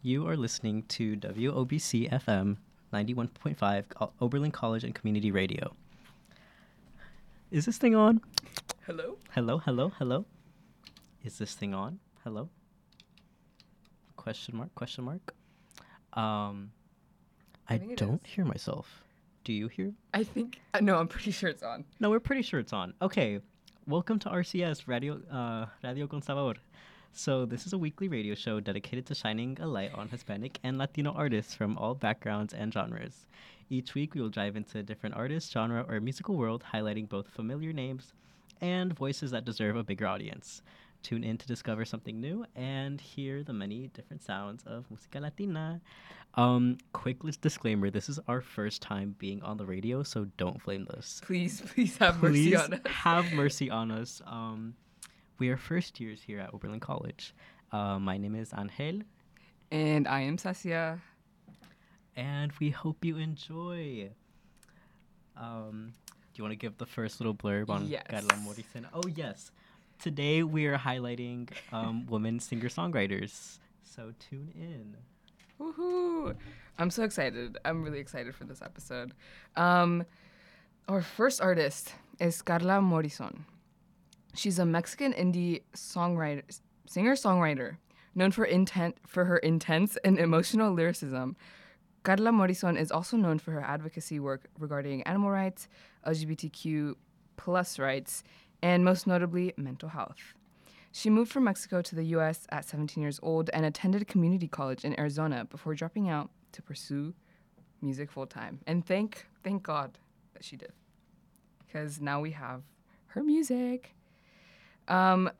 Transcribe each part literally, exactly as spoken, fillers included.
You are listening to W O B C F M ninety-one point five, Oberlin College and Community Radio. Is this thing on? Hello? Hello, hello, hello. Is this thing on? Hello? Question mark, question mark. Um, I, I think it don't is. hear myself. Do you hear? I think, uh, no, I'm pretty sure it's on. No, we're pretty sure it's on. Okay, welcome to R C S, Radio, uh, Radio Con Sabor. So this is a weekly radio show dedicated to shining a light on Hispanic and Latino artists from all backgrounds and genres. Each week we will dive into a different artist, genre, or musical world, highlighting both familiar names and voices that deserve a bigger audience. Tune in to discover something new and hear the many different sounds of Música Latina. Um, quick list disclaimer, this is our first time being on the radio, so don't flame us. Please, please have mercy Please on us. have mercy on us. Um, we are first years here at Oberlin College. Uh, my name is Angel. And I am Sasia. And we hope you enjoy. Um, do you want to give the first little blurb on Yes. Carla Morrison? Oh, yes. Today we are highlighting um, women singer-songwriters. So tune in. Woohoo! I'm so excited. I'm really excited for this episode. Um, our first artist is Carla Morrison. She's a Mexican indie songwriter, singer-songwriter, known for intent for her intense and emotional lyricism. Carla Morrison is also known for her advocacy work regarding animal rights, L G B T Q plus rights, and most notably, mental health. She moved from Mexico to the U S at seventeen years old and attended community college in Arizona before dropping out to pursue music full-time. And thank, thank God that she did, because now we have her music. Um,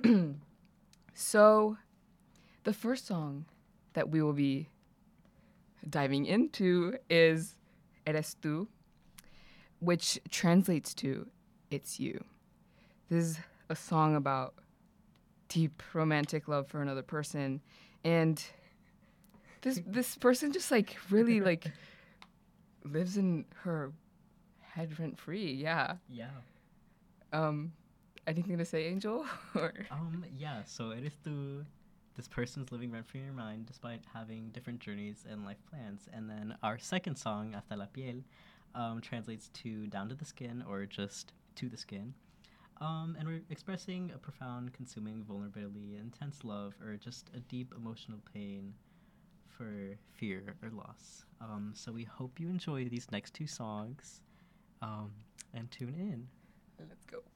so the first song that we will be diving into is Eres Tú, which translates to It's You. This is a song about deep romantic love for another person, and this this person just like really like lives in her head rent free. Yeah. Yeah. Um, anything to say, Angel? or Um, yeah, so it is through this person's living rent-free in your mind despite having different journeys and life plans. And then our second song, Hasta la Piel, um, translates to down to the skin or just to the skin. Um, and we're expressing a profound, consuming vulnerability, intense love, or just a deep emotional pain for fear or loss. Um, so we hope you enjoy these next two songs um, and tune in. Let's go.